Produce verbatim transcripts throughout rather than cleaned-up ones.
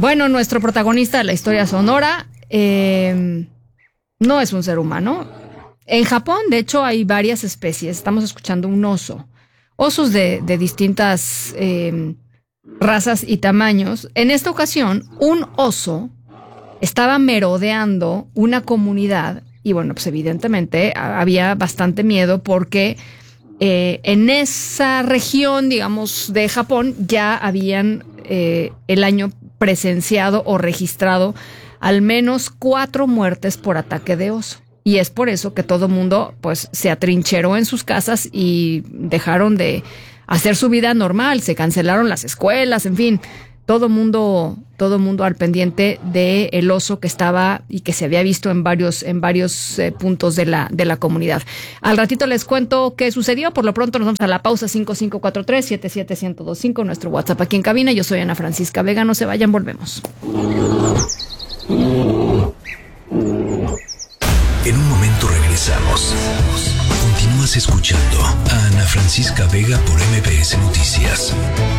Bueno, nuestro protagonista de la historia sonora eh, no es un ser humano. En Japón, de hecho, hay varias especies. Estamos escuchando un oso. Osos de, de distintas eh, razas y tamaños. En esta ocasión, un oso estaba merodeando una comunidad y bueno, pues evidentemente había bastante miedo porque eh, en esa región, digamos, de Japón ya habían eh, el año presenciado o registrado al menos cuatro muertes por ataque de oso. Y es por eso que todo mundo pues se atrincheró en sus casas y dejaron de hacer su vida normal, se cancelaron las escuelas, en fin, todo mundo, todo mundo al pendiente de el oso que estaba y que se había visto en varios, en varios eh, puntos de la, de la comunidad. Al ratito les cuento qué sucedió. Por lo pronto nos vamos a la pausa. Cinco cinco cuatro tres, siete siete uno cero dos cinco, nuestro WhatsApp aquí en cabina. Yo soy Ana Francisca Vega. No se vayan, volvemos. En un momento regresamos. Continúas escuchando a Ana Francisca Vega por M B S Noticias.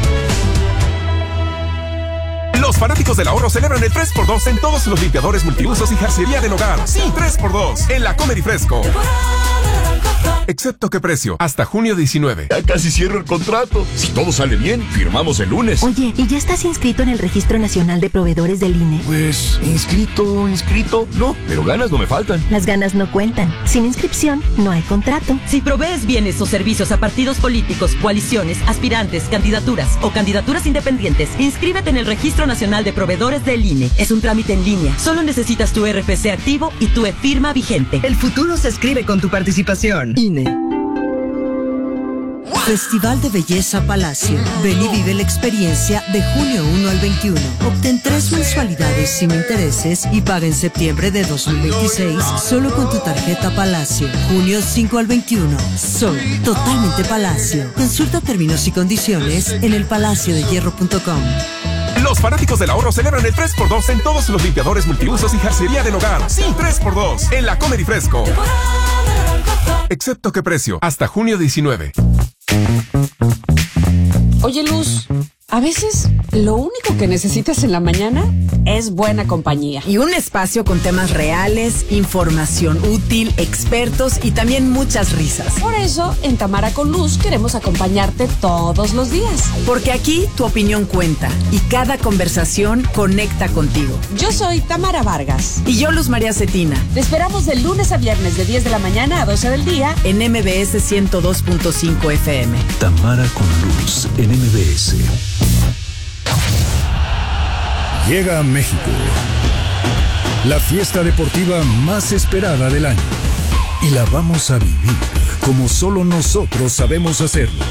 Los fanáticos del ahorro celebran el tres por dos en todos los limpiadores multiusos y jarcería del hogar. Sí, tres por dos en la Comer y Fresco. Excepto qué precio, hasta junio diecinueve. Ya casi cierro el contrato. Si todo sale bien, firmamos el lunes. Oye, ¿y ya estás inscrito en el Registro Nacional de Proveedores del I N E? Pues, inscrito, inscrito, no, pero ganas no me faltan. Las ganas no cuentan. Sin inscripción, no hay contrato. Si provees bienes o servicios a partidos políticos, coaliciones, aspirantes, candidaturas o candidaturas independientes, inscríbete en el Registro Nacional de Proveedores del I N E. Es un trámite en línea. Solo necesitas tu R F C activo y tu e-firma vigente. El futuro se escribe con tu participación. I N E. Festival de Belleza Palacio. Ven y vive la experiencia de junio uno al veintiuno. Obtén tres mensualidades sin intereses y paga en septiembre de dos mil veintiséis solo con tu tarjeta Palacio. Junio cinco al veintiuno. Sol, totalmente Palacio. Consulta términos y condiciones en el palacio de hierro punto com. Los fanáticos del ahorro celebran el tres por dos en todos los limpiadores multiusos y jarcería del hogar. Sí, tres por dos en la Comer y Fresco. Excepto qué precio, hasta junio diecinueve. Oye, Luz, a veces lo único que necesitas en la mañana es buena compañía. Y un espacio con temas reales, información útil, expertos y también muchas risas. Por eso, en Tamara con Luz queremos acompañarte todos los días. Porque aquí tu opinión cuenta y cada conversación conecta contigo. Yo soy Tamara Vargas. Y yo, Luz María Cetina. Te esperamos de lunes a viernes de diez de la mañana a doce del día en M B S ciento dos punto cinco F M. Tamara con Luz en M B S. Llega a México la fiesta deportiva más esperada del año y la vamos a vivir como solo nosotros sabemos hacerlo.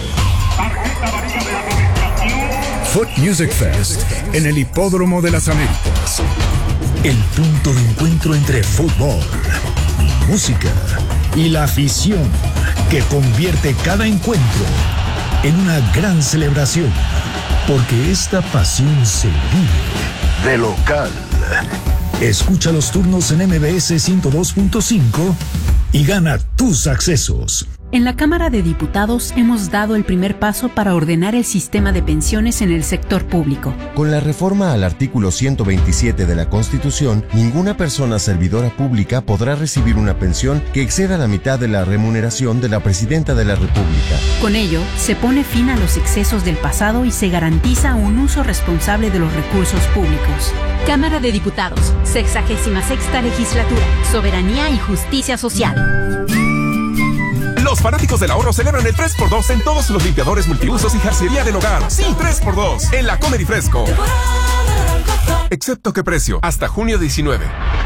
Foot Music Fest en el Hipódromo de las Américas. El punto de encuentro entre fútbol, música y la afición que convierte cada encuentro en una gran celebración. Porque esta pasión se vive de local. Escucha los turnos en M B S ciento dos punto cinco y gana tus accesos. En la Cámara de Diputados hemos dado el primer paso para ordenar el sistema de pensiones en el sector público. Con la reforma al artículo ciento veintisiete de la Constitución, ninguna persona servidora pública podrá recibir una pensión que exceda la mitad de la remuneración de la Presidenta de la República. Con ello, se pone fin a los excesos del pasado y se garantiza un uso responsable de los recursos públicos. Cámara de Diputados, sexagésima sexta legislatura, soberanía y justicia social. Los fanáticos del ahorro celebran el tres por dos en todos los limpiadores multiusos y jarcería del hogar. Sí, tres por dos en la Comer y Fresco. Excepto qué precio, hasta junio diecinueve.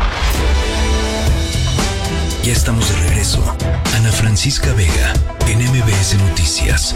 Ya estamos de regreso. Ana Francisca Vega en M B S Noticias.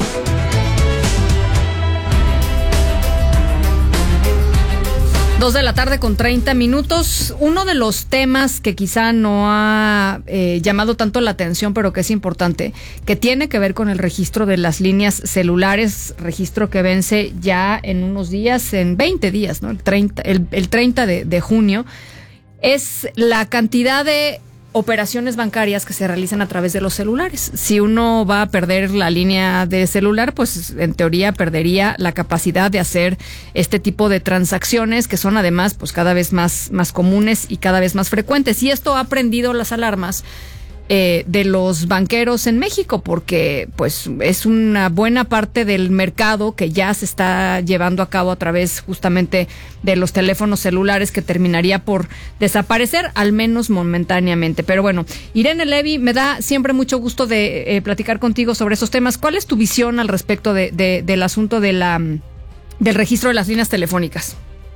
Dos de la tarde con treinta minutos. Uno de los temas que quizá no ha eh, llamado tanto la atención, pero que es importante, que tiene que ver con el registro de las líneas celulares, registro que vence ya en unos días, en veinte días, ¿no? El treinta, el, el treinta de, de junio, es la cantidad de operaciones bancarias que se realizan a través de los celulares. Si uno va a perder la línea de celular, pues en teoría perdería la capacidad de hacer este tipo de transacciones que son además pues cada vez más, más comunes y cada vez más frecuentes. Y esto ha prendido las alarmas eh, de los banqueros en México, porque pues es una buena parte del mercado que ya se está llevando a cabo a través justamente de los teléfonos celulares, que terminaría por desaparecer, al menos momentáneamente. Pero bueno, Irene Levy, me da siempre mucho gusto de eh, platicar contigo sobre esos temas. ¿Cuál es tu visión al respecto de, de, del asunto de la del registro de las líneas telefónicas?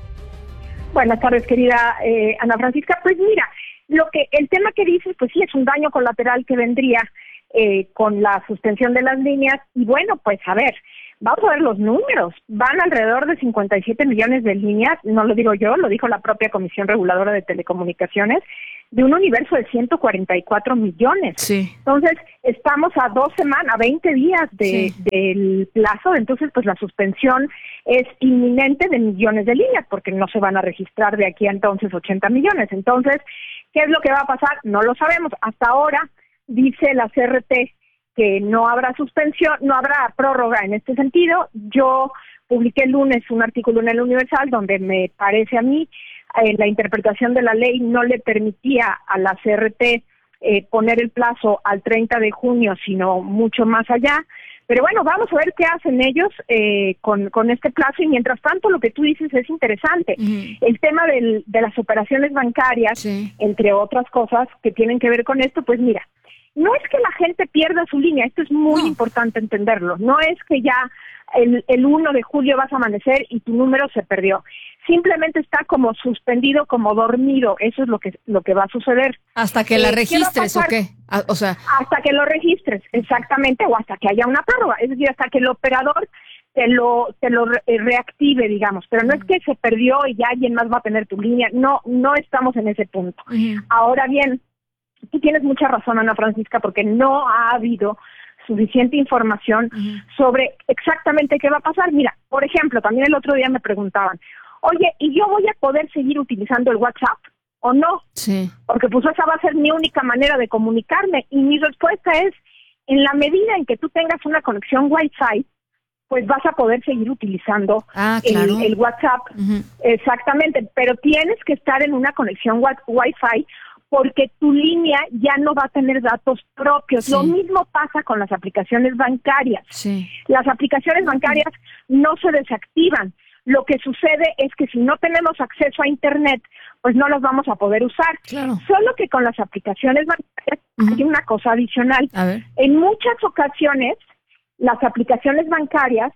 Buenas tardes, querida eh, Ana Francisca. Pues mira, lo que el tema que dices, pues sí, es un daño colateral que vendría eh, con la suspensión de las líneas. Y bueno, pues a ver, vamos a ver los números. Van alrededor de cincuenta y siete millones de líneas, no lo digo yo, lo dijo la propia Comisión Reguladora de Telecomunicaciones, de un universo de ciento cuarenta y cuatro millones. Sí. Entonces, estamos a dos semanas, a veinte días de, sí. del plazo, entonces pues la suspensión es inminente de millones de líneas, porque no se van a registrar de aquí a entonces ochenta millones. Entonces, ¿qué es lo que va a pasar? No lo sabemos. Hasta ahora dice la C R T que no habrá suspensión, no habrá prórroga en este sentido. Yo publiqué el lunes un artículo en el Universal donde me parece a mí eh, la interpretación de la ley no le permitía a la C R T eh, poner el plazo al treinta de junio, sino mucho más allá. Pero bueno, vamos a ver qué hacen ellos eh, con, con este plazo, y mientras tanto lo que tú dices es interesante. Uh-huh. El tema del, de las operaciones bancarias, sí. entre otras cosas que tienen que ver con esto, pues mira, no es que la gente pierda su línea, esto es muy no. importante entenderlo, no es que ya el, el primero de julio vas a amanecer y tu número se perdió. Simplemente está como suspendido, como dormido. Eso es lo que lo que va a suceder. ¿Hasta que la eh, registres ¿qué o qué? A, o sea, hasta que lo registres, exactamente, o hasta que haya una prórroga. Es decir, hasta que el operador te lo te lo re reactive, digamos. Pero no uh-huh. es que se perdió y ya alguien más va a tener tu línea. No, no estamos en ese punto. Uh-huh. Ahora bien, tú tienes mucha razón, Ana Francisca, porque no ha habido suficiente información uh-huh. sobre exactamente qué va a pasar. Mira, por ejemplo, también el otro día me preguntaban, oye, ¿y yo voy a poder seguir utilizando el WhatsApp o no? Sí. Porque pues esa va a ser mi única manera de comunicarme. Y mi respuesta es, en la medida en que tú tengas una conexión Wi-Fi, pues vas a poder seguir utilizando ah, claro. el, el WhatsApp. Uh-huh. Exactamente, pero tienes que estar en una conexión Wi-Fi porque tu línea ya no va a tener datos propios. Sí. Lo mismo pasa con las aplicaciones bancarias. Sí. Las aplicaciones bancarias no se desactivan. Lo que sucede es que si no tenemos acceso a Internet, pues no las vamos a poder usar. Claro. Solo que con las aplicaciones bancarias uh-huh. hay una cosa adicional. A ver. En muchas ocasiones, las aplicaciones bancarias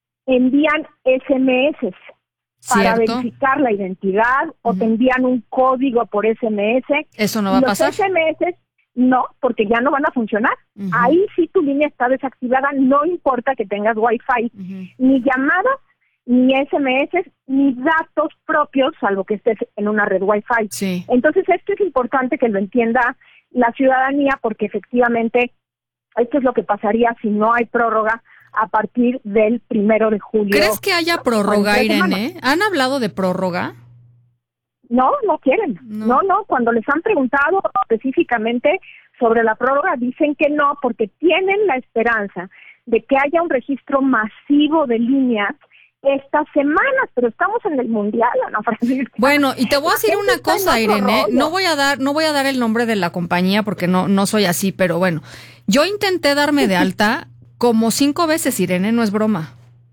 envían S M S para ¿Cierto? verificar la identidad uh-huh. o te envían un código por S M S. ¿Eso no va a Los pasar? S M S no, porque ya no van a funcionar. Uh-huh. Ahí sí tu línea está desactivada, no importa que tengas Wi-Fi, uh-huh. ni llamadas, ni S M S, ni datos propios, salvo que estés en una red Wi-Fi. Sí. Entonces, esto es importante que lo entienda la ciudadanía, porque efectivamente esto es lo que pasaría si no hay prórroga a partir del primero de julio. ¿Crees que haya prórroga, Irene? ¿Han hablado de prórroga? No, no quieren. No. no, no. Cuando les han preguntado específicamente sobre la prórroga, dicen que no, porque tienen la esperanza de que haya un registro masivo de líneas estas semanas, pero estamos en el mundial, Ana Francisca. Bueno, y te voy a decir una cosa, Irene, no voy a dar, no voy a dar el nombre de la compañía porque no, no soy así, pero bueno, yo intenté darme de alta como cinco veces, Irene, no es broma.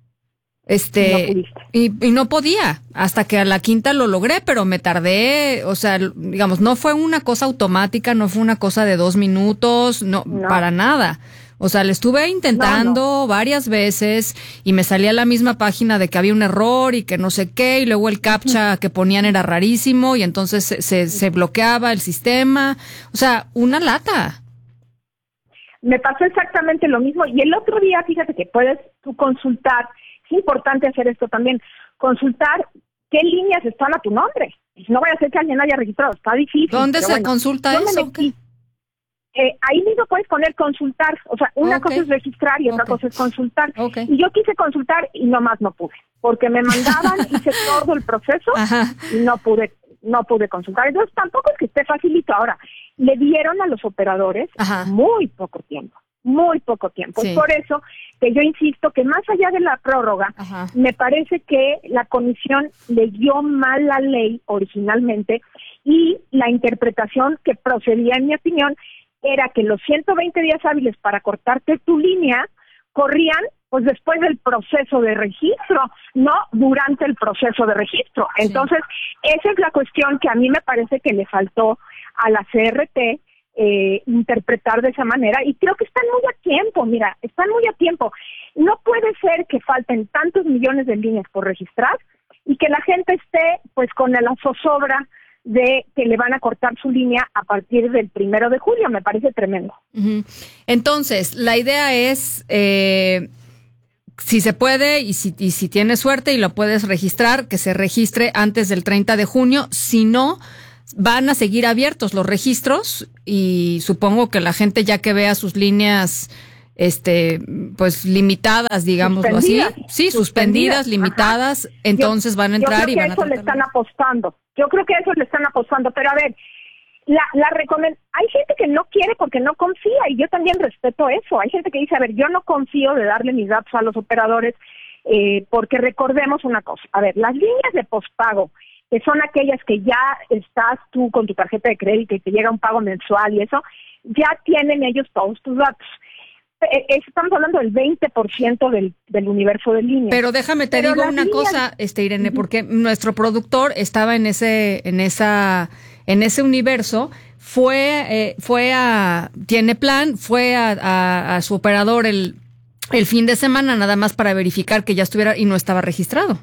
Este, no y, y no podía, hasta que a la quinta lo logré, pero me tardé, o sea, digamos, no fue una cosa automática, no fue una cosa de dos minutos, no, no. para nada. O sea, le estuve intentando no, no. varias veces y me salía la misma página de que había un error y que no sé qué, y luego el captcha que ponían era rarísimo y entonces se, se, se bloqueaba el sistema. O sea, una lata. Me pasó exactamente lo mismo. Y el otro día, fíjate que puedes tú consultar, es importante hacer esto también, consultar qué líneas están a tu nombre. No vaya a ser que alguien haya registrado, está difícil. ¿Dónde se bueno, consulta eso? Eh, ahí mismo puedes poner consultar, o sea, una okay. cosa es registrar y otra okay. cosa es consultar. Okay. Y yo quise consultar y nomás no pude, porque me mandaban, hice todo el proceso Ajá. y no pude no pude consultar. Entonces tampoco es que esté facilito. Ahora, le dieron a los operadores Ajá. muy poco tiempo, muy poco tiempo. Sí. Y por eso que yo insisto que más allá de la prórroga, Ajá. me parece que la comisión leyó mal la ley originalmente y la interpretación que procedía, en mi opinión, era que los ciento veinte días hábiles para cortarte tu línea corrían pues después del proceso de registro, no durante el proceso de registro. Entonces, sí. esa es la cuestión que a mí me parece que le faltó a la C R T eh, interpretar de esa manera, y creo que están muy a tiempo, mira, están muy a tiempo. No puede ser que falten tantos millones de líneas por registrar y que la gente esté pues con la zozobra de que le van a cortar su línea a partir del primero de julio. Me parece tremendo. Uh-huh. Entonces, la idea es, eh, si se puede y si, y si tienes suerte y lo puedes registrar, que se registre antes del treinta de junio. Si no, van a seguir abiertos los registros y supongo que la gente, ya que vea sus líneas este pues limitadas, digámoslo así, sí, suspendidas, suspendidas limitadas, Ajá. entonces yo, van a entrar y van a... Yo creo que eso le están apostando, yo creo que eso le están apostando, pero a ver, la, la recomend... hay gente que no quiere porque no confía, y yo también respeto eso. Hay gente que dice, a ver, yo no confío de darle mis datos a los operadores, eh, porque recordemos una cosa, a ver, las líneas de pospago, que son aquellas que ya estás tú con tu tarjeta de crédito y te llega un pago mensual y eso, ya tienen ellos todos tus datos. Estamos hablando del veinte por ciento del, del universo de líneas. Pero déjame te Pero digo una líneas... cosa, este Irene, uh-huh. porque nuestro productor estaba en ese, en esa, en ese universo, fue, eh, fue a, tiene plan, fue a, a, a su operador el, el fin de semana nada más para verificar que ya estuviera y no estaba registrado.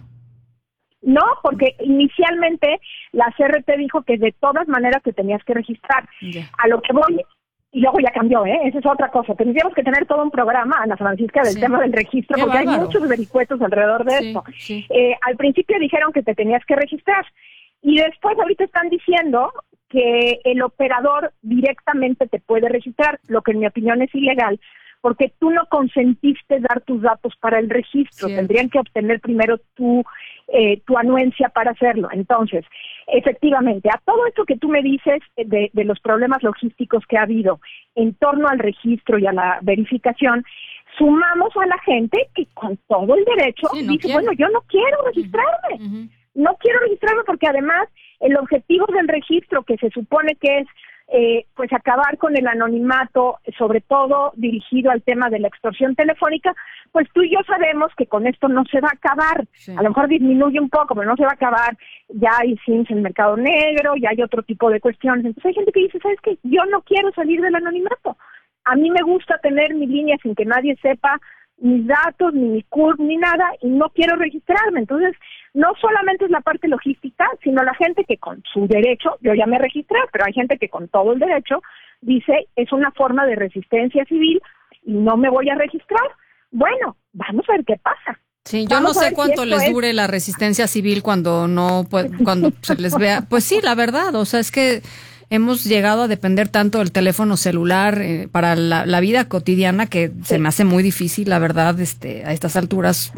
No, porque inicialmente la C R T dijo que de todas maneras te tenías que registrar. Yeah. A lo que voy. Y luego ya cambió, ¿eh? Esa es otra cosa. Tendríamos que tener todo un programa, Ana Francisca, del sí. tema del registro, Qué porque bárbaro. Hay muchos vericuetos alrededor de sí, esto. Sí. Eh, al principio dijeron que te tenías que registrar, y después ahorita están diciendo que el operador directamente te puede registrar, lo que en mi opinión es ilegal, porque tú no consentiste dar tus datos para el registro. Cierto. Tendrían que obtener primero tu, eh, tu anuencia para hacerlo. Entonces, efectivamente, a todo esto que tú me dices de, de los problemas logísticos que ha habido en torno al registro y a la verificación, sumamos a la gente que con todo el derecho sí, no dice, quiero. bueno, yo no quiero registrarme. Uh-huh. No quiero registrarme porque además el objetivo del registro, que se supone que es Eh, pues acabar con el anonimato, sobre todo dirigido al tema de la extorsión telefónica, pues tú y yo sabemos que con esto no se va a acabar. Sí. A lo mejor disminuye un poco, pero no se va a acabar. Ya hay sims en el mercado negro, ya hay otro tipo de cuestiones. Entonces hay gente que dice, ¿sabes qué? Yo no quiero salir del anonimato. A mí me gusta tener mi línea sin que nadie sepa mis datos, ni mi C U R P, ni nada, y no quiero registrarme. Entonces, no solamente es la parte logística, sino la gente que con su derecho, yo ya me registré, pero hay gente que con todo el derecho dice, es una forma de resistencia civil y no me voy a registrar. Bueno, vamos a ver qué pasa. Sí, yo vamos no sé cuánto si les es... dure la resistencia civil cuando no, pues, cuando se les vea. Pues sí, la verdad, o sea, es que hemos llegado a depender tanto del teléfono celular eh, para la, la vida cotidiana que sí. se me hace muy difícil, la verdad, este, a estas alturas.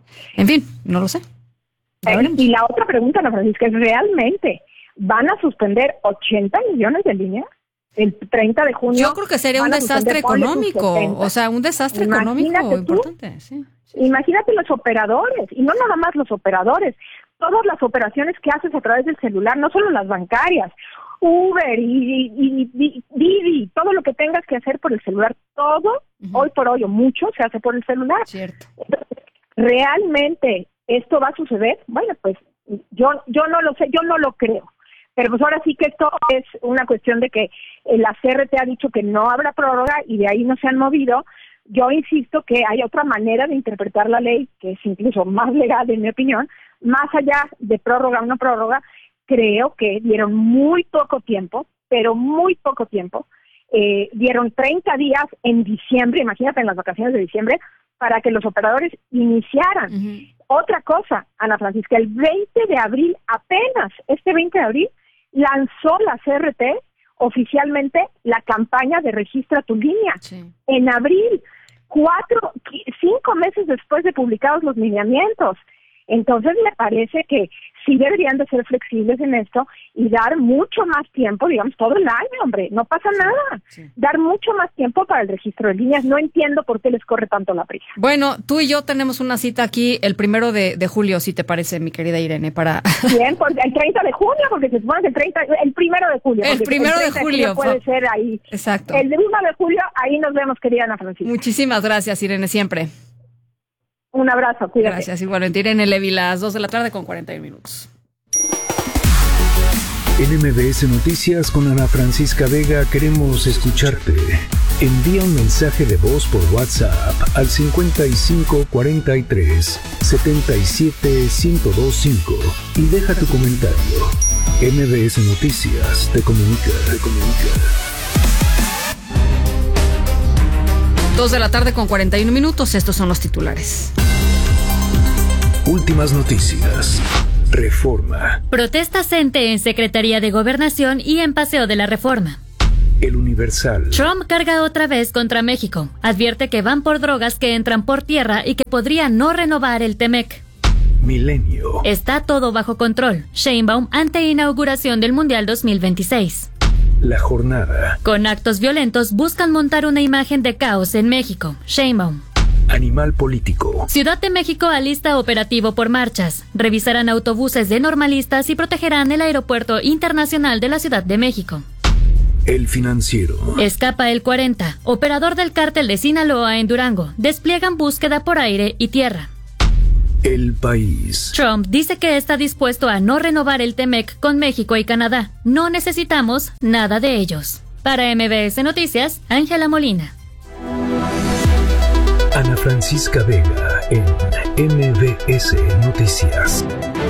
En fin, no lo sé. Eh, y la otra pregunta, Ana Francisca, es ¿realmente van a suspender ochenta millones de líneas el treinta de junio? Yo creo que sería un desastre económico, o sea, un desastre Imagínate económico tú, importante. Sí, sí. Imagínate los operadores, y no nada más los operadores, todas las operaciones que haces a través del celular, no solo las bancarias, Uber y, y, y Didi, todo lo que tengas que hacer por el celular, todo, uh-huh. hoy por hoy, o mucho, se hace por el celular. Cierto. Entonces, ¿realmente esto va a suceder? Bueno, pues yo yo no lo sé, yo no lo creo. Pero pues ahora sí que esto es una cuestión de que la C R T ha dicho que no habrá prórroga y de ahí no se han movido. Yo insisto que hay otra manera de interpretar la ley, que es incluso más legal, en mi opinión, más allá de prórroga o no prórroga. Creo que dieron muy poco tiempo, pero muy poco tiempo. Eh, dieron treinta días en diciembre, imagínate, en las vacaciones de diciembre, para que los operadores iniciaran. Uh-huh. Otra cosa, Ana Francisca, el veinte de abril, apenas este veinte de abril, lanzó la C R T oficialmente la campaña de Registra tu Línea. Sí. En abril, cuatro, cinco meses después de publicados los lineamientos. Entonces me parece que sí deberían de ser flexibles en esto y dar mucho más tiempo, digamos, todo el año, hombre, no pasa nada. Sí. Dar mucho más tiempo para el registro de líneas. No entiendo por qué les corre tanto la prisa. Bueno, tú y yo tenemos una cita aquí el primero de, de julio, si te parece, mi querida Irene, para... Bien, porque el treinta de junio, porque se supone que el treinta, el primero de julio. El primero el de julio. Puede ser ahí. Exacto. El uno de julio, ahí nos vemos, querida Ana Francisca. Muchísimas gracias, Irene, siempre. Un abrazo, cuídate. Gracias, igualmente. Irene Levi, las dos de la tarde con cuarenta y un minutos. En M B S Noticias con Ana Francisca Vega queremos escucharte. Envía un mensaje de voz por WhatsApp al cincuenta y cinco cuarenta y tres setenta y siete ciento veinticinco y deja tu comentario. M B S Noticias te comunica, te comunica. dos de la tarde con cuarenta y un minutos, estos son los titulares. Últimas noticias. Reforma. Protesta CENTE en Secretaría de Gobernación y en Paseo de la Reforma. El Universal. Trump carga otra vez contra México. Advierte que van por drogas que entran por tierra y que podría no renovar el TEMEC. Milenio. Está todo bajo control. Sheinbaum ante inauguración del Mundial dos mil veintiséis. La Jornada. Con actos violentos buscan montar una imagen de caos en México. Sheinbaum. Animal político. Ciudad de México alista operativo por marchas. Revisarán autobuses de normalistas y protegerán el Aeropuerto Internacional de la Ciudad de México. El Financiero. Escapa el cuarenta. Operador del cártel de Sinaloa en Durango. Despliegan búsqueda por aire y tierra. El País. Trump dice que está dispuesto a no renovar el TEMEC con México y Canadá. No necesitamos nada de ellos. Para M B S Noticias, Ángela Molina. Ana Francisca Vega en M B S Noticias.